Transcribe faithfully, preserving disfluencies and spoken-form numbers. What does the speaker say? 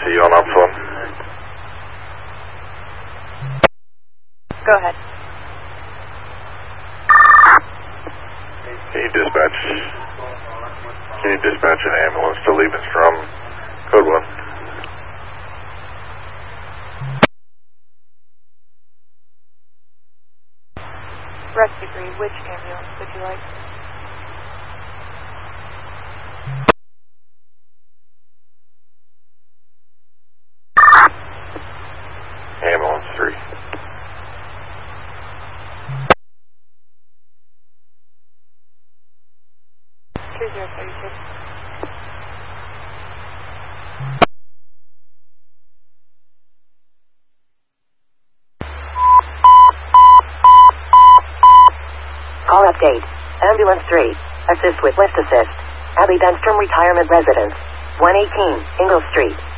see you on our phone. Go ahead. Can you dispatch, can you dispatch an ambulance to Leavens from Code one? Rescue three, which ambulance would you like? Ambulance three. two zero three six. Call update. Ambulance three. Assist with lift assist. Abby Benstrom Retirement Residence. one eighteen Ingle Street.